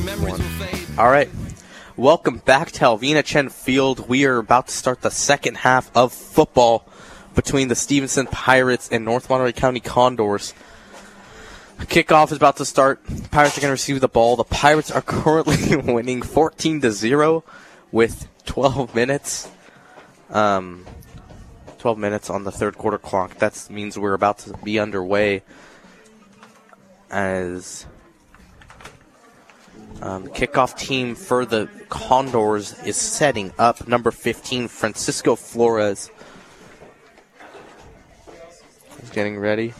All right. Welcome back to Alvina Chen Field. We are about to start the second half of football between the Stevenson Pirates and North Monterey County Condors. Kickoff is about to start. The Pirates are going to receive the ball. The Pirates are currently winning 14-0 with 12 minutes. 12 minutes on the third quarter clock. That means we're about to be underway as the kickoff team for the Condors is setting up. Number 15, Francisco Flores, is getting ready.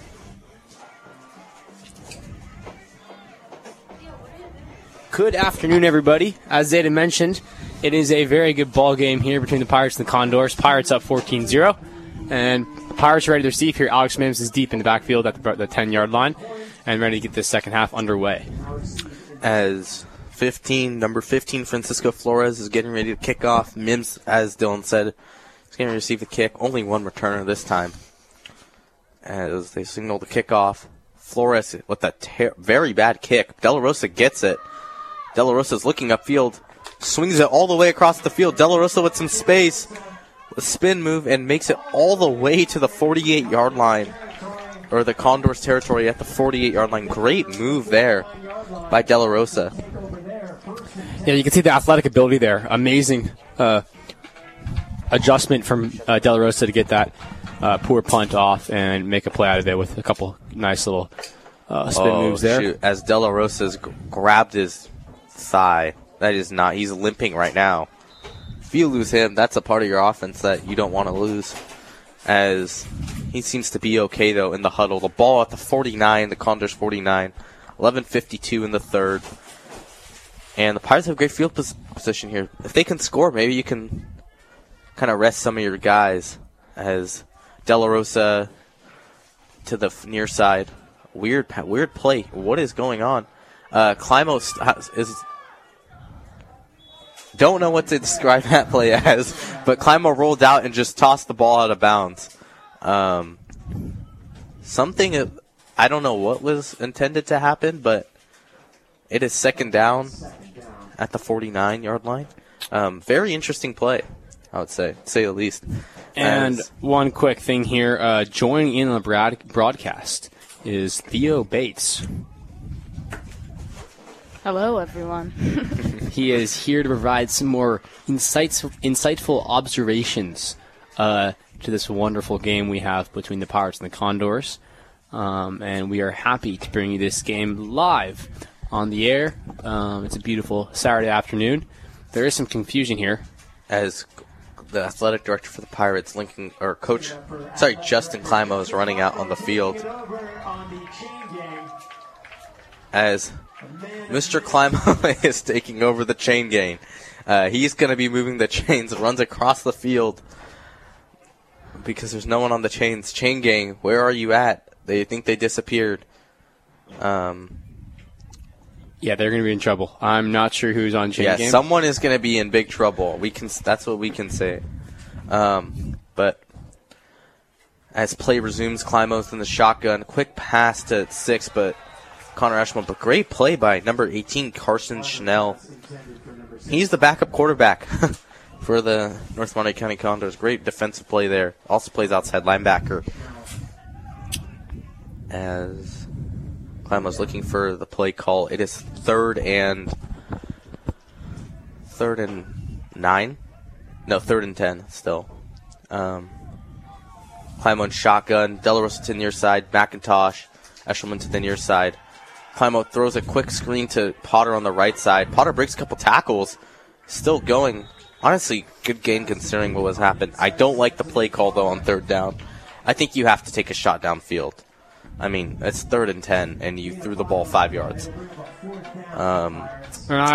Good afternoon, everybody. As Zayden mentioned, it is a very good ball game here between the Pirates and the Condors. Pirates up 14-0, and the Pirates are ready to receive here. Alex Mims is deep in the backfield at the 10-yard line and ready to get this second half underway. As number 15, Francisco Flores is getting ready to kick off. Mims, as Dylan said, is going to receive the kick. Only one returner this time. As they signal the kickoff, Flores with a very bad kick. De La Rosa gets it. De La Rosa's looking upfield, swings it all the way across the field. De La Rosa with some space, a spin move, and makes it all the way to the 48-yard line, or the Condors territory at the 48-yard line. Great move there by De La Rosa. Yeah, you can see the athletic ability there. Amazing adjustment from De La Rosa to get that poor punt off and make a play out of it with a couple nice little spin moves there. Shoot. As De La Rosa's grabbed his thigh, that is not, he's limping right now. If you lose him, that's a part of your offense that you don't want to lose. As he seems to be okay, though, in the huddle. The ball at the 49, the Condors 49, 11:52 in the third. And the Pirates have great field position here. If they can score, maybe you can kind of rest some of your guys. As De La Rosa to the near side. Weird play. What is going on? Climo is... Don't know what to describe that play as, but Climo rolled out and just tossed the ball out of bounds. Something, I don't know what was intended to happen, but it is second down at the 49-yard line. Very interesting play, I would say the least. And one quick thing here, joining in on the broadcast is Theo Bates. Hello, everyone. He is here to provide some more insightful observations to this wonderful game we have between the Pirates and the Condors. And we are happy to bring you this game live on the air. It's a beautiful Saturday afternoon. There is some confusion here. As the athletic director for the Pirates, Justin Climo is running out on the field. As Mr. Climo is taking over the chain gang. He's going to be moving the chains, runs across the field because there's no one on the chains. Chain gang, where are you at? They think they disappeared. Yeah, they're going to be in trouble. I'm not sure who's on chain gang. Yeah, someone is going to be in big trouble. That's what we can say. But as play resumes, Climo's in the shotgun. Quick pass to 6, but Connor Ashmore, but great play by number 18, Carson Chanel. He's the backup quarterback for the North Monterey County Condors. Great defensive play there. Also plays outside linebacker. As Climo's looking for the play call, it is third and 9. No, 3rd and 10 still. Climo in shotgun. De La Rosa to the near side. McIntosh. Eshelman to the near side. Climo throws a quick screen to Potter on the right side. Potter breaks a couple tackles. Still going. Honestly, good game considering what was happened. I don't like the play call, though, on 3rd down. I think you have to take a shot downfield. I mean, it's 3rd and 10, and you threw the ball 5 yards.